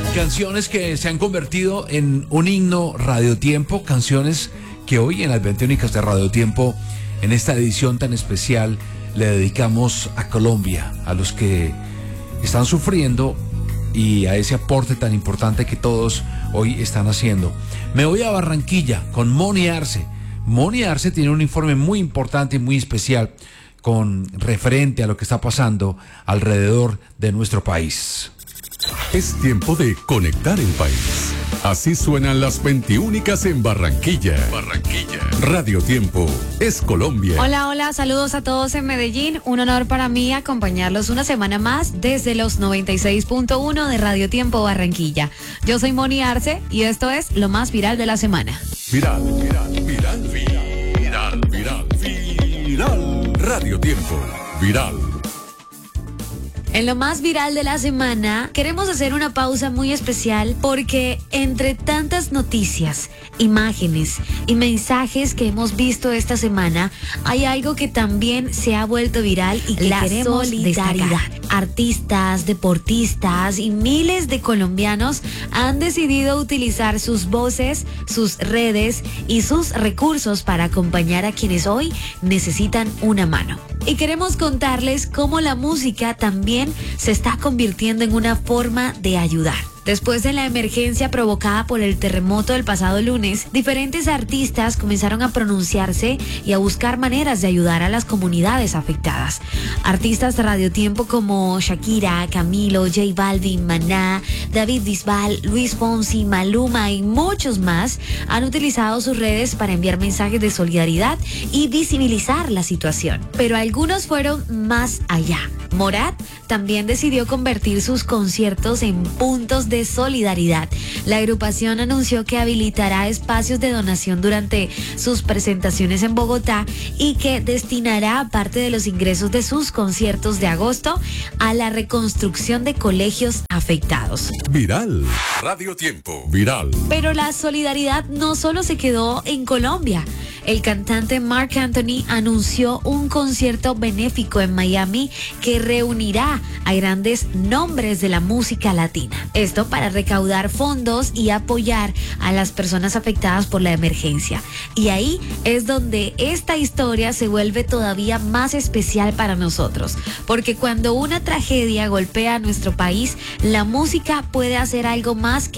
Canciones que se han convertido en un himno radiotiempo, canciones que hoy en las 20 únicas de Radiotiempo, en esta edición tan especial, le dedicamos a Colombia, a los que están sufriendo y a ese aporte tan importante que todos hoy están haciendo. Me voy a Barranquilla con Moni Arce. Moni Arce tiene un informe muy importante y muy especial con referente a lo que está pasando alrededor de nuestro país. Es tiempo de conectar el país. Así suenan las 20 únicas en Barranquilla. Radio Tiempo es Colombia. Hola, hola, saludos a todos en Medellín. Un honor para mí acompañarlos una semana más desde los 96.1 de Radio Tiempo Barranquilla. Yo soy Moni Arce y esto es lo más viral de la semana. Viral. Radio Tiempo, viral. En lo más viral de la semana, queremos hacer una pausa muy especial porque entre tantas noticias, imágenes y mensajes que hemos visto esta semana, hay algo que también se ha vuelto viral y que la queremos solidaridad. destacar. Artistas, deportistas y miles de colombianos han decidido utilizar sus voces, sus redes y sus recursos para acompañar a quienes hoy necesitan una mano. Y queremos contarles cómo la música también se está convirtiendo en una forma de ayudar. Después de la emergencia provocada por el terremoto del pasado lunes, diferentes artistas comenzaron a pronunciarse y a buscar maneras de ayudar a las comunidades afectadas. Artistas de Radiotiempo como Shakira, Camilo, J Balvin, Maná, David Bisbal, Luis Fonsi, Maluma y muchos más han utilizado sus redes para enviar mensajes de solidaridad y visibilizar la situación. Pero algunos fueron más allá. Morat también decidió convertir sus conciertos en puntos de solidaridad. La agrupación anunció que habilitará espacios de donación durante sus presentaciones en Bogotá y que destinará parte de los ingresos de sus conciertos de agosto a la reconstrucción de colegios afectados. Viral. Radio Tiempo, viral. Pero la solidaridad no solo se quedó en Colombia. El cantante Marc Anthony anunció un concierto benéfico en Miami que reunirá a grandes nombres de la música latina. Esto para recaudar fondos y apoyar a las personas afectadas por la emergencia. Y ahí es donde esta historia se vuelve todavía más especial para nosotros. Porque cuando una tragedia golpea a nuestro país, la música puede hacer algo más que